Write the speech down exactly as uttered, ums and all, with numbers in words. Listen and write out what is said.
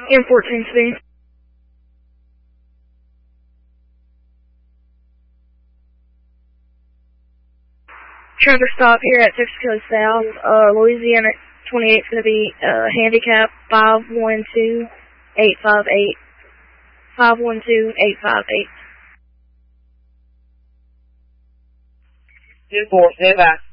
M fourteen speed. Traffic stop here at Texaco South, uh, Louisiana twenty-eight is going to be, uh, handicap five one two eight five eight. five one two eight five eight. two four, stay back.